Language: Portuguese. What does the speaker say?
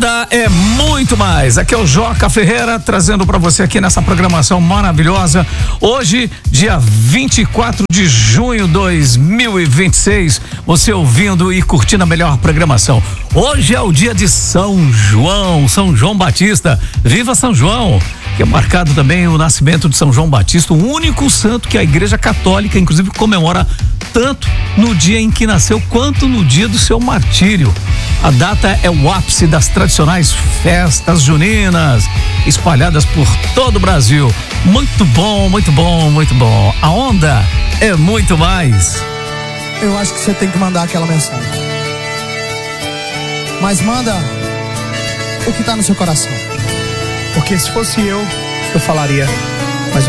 Onda é muito mais. Aqui é o Joca Ferreira trazendo para você aqui nessa programação maravilhosa. Hoje, dia 24 de junho de 2026, você ouvindo e curtindo a melhor programação. Hoje é o dia de São João Batista. Viva São João! Que é marcado também o nascimento de São João Batista, o único santo que a Igreja Católica, inclusive, comemora tanto no dia em que nasceu quanto no dia do seu martírio. A data é o ápice das tradicionais festas juninas espalhadas por todo o Brasil. Muito bom, muito bom, muito bom. A onda é muito mais. Eu acho que você tem que mandar aquela mensagem. Mas manda o que tá no seu coração. Porque se fosse eu falaria: